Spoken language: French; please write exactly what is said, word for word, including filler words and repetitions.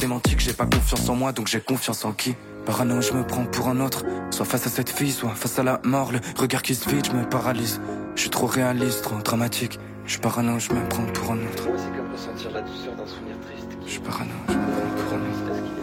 démenti que j'ai pas confiance en moi, donc j'ai confiance en qui? Parano, je me prends pour un autre, soit face à cette fille, soit face à la mort. Le regard qui se vide, je me paralyse. Je suis trop réaliste, trop dramatique. Je suis parano, je me prends pour un autre. Moi, c'est comme ressentir la douceur d'un souvenir triste. Je suis parano, je me prends pour un autre.